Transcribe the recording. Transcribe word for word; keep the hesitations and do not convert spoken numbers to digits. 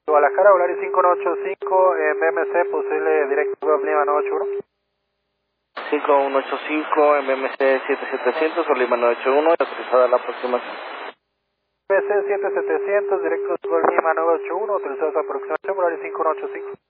Guadalajara, Volaris cinco nueve ocho cinco, M M C, posible directo Golf Lima nueve ocho uno. cinco uno ocho cinco, M M C siete setecientos, o Lima nueve ocho uno, autorizada la aproximación. M M C siete setecientos, directo Golf Lima nueve ocho uno, autorizada su aproximación, Volaris cinco nueve ocho cinco.